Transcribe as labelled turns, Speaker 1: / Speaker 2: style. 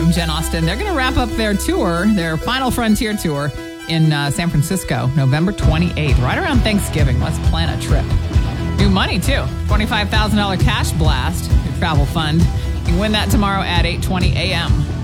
Speaker 1: from Jen Austen. They're going to wrap up their tour, their Final Frontier tour in San Francisco, November 28th, right around Thanksgiving. Let's plan a trip. New money, too. $25,000 cash blast, your travel fund. You can win that tomorrow at 8:20 a.m.